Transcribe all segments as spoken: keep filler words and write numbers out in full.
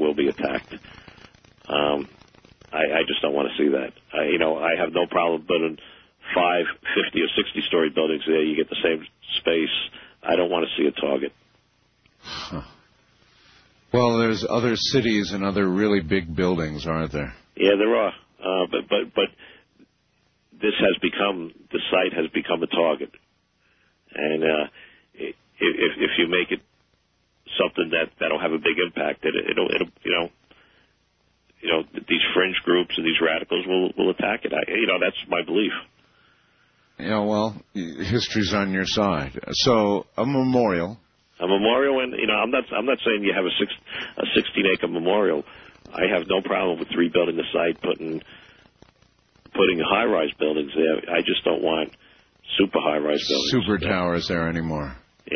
will be attacked. Um, I, I just don't want to see that. I, you know, I have no problem building five, fifty, or sixty-story buildings there. You get the same space. I don't want to see a target. Huh. Well, there's other cities and other really big buildings, aren't there? Yeah, there are. Uh, but but but this has become the site has become a target, and uh, if if you make it something that that'll have a big impact, it, it'll it'll you know you know these fringe groups and these radicals will will attack it. I, you know that's my belief. Yeah, well, history's on your side. So a memorial. A memorial, and you know, I'm not. I'm not saying you have a six, a sixteen-acre memorial. I have no problem with rebuilding the site, putting putting high-rise buildings there. I just don't want super high-rise buildings. Super towers there anymore.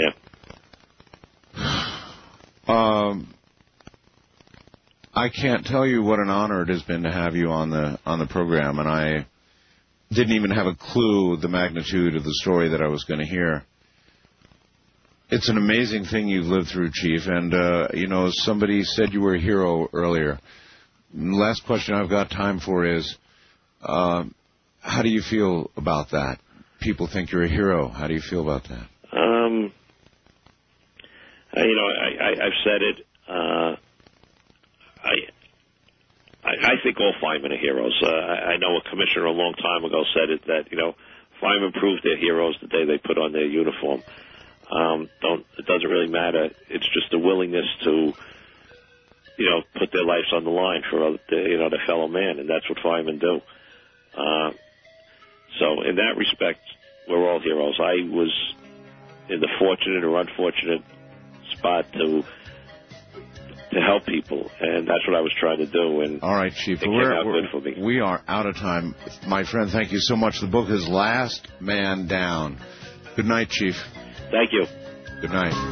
Yeah. Um, I can't tell you what an honor it has been to have you on the on the program, and I didn't even have a clue the magnitude of the story that I was going to hear. It's an amazing thing you've lived through, Chief, and, uh, you know, somebody said you were a hero earlier. Last question I've got time for is, uh, how do you feel about that? People think you're a hero. How do you feel about that? Um, uh, you know, I, I, I've said it. Uh, I, I I think all firemen are heroes. Uh, I, I know a commissioner a long time ago said it, that, you know, firemen prove they're heroes the day they put on their uniform. Um, don't, it doesn't really matter. It's just a willingness to, you know, put their lives on the line for, other, you know, their fellow man, and that's what firemen do. Uh, so in that respect, we're all heroes. I was in the fortunate or unfortunate spot to to help people, and that's what I was trying to do. And all right, Chief, it came we're, out we're, good for me. We are out of time. My friend, thank you so much. The book is Last Man Down. Good night, Chief. Thank you. Good night.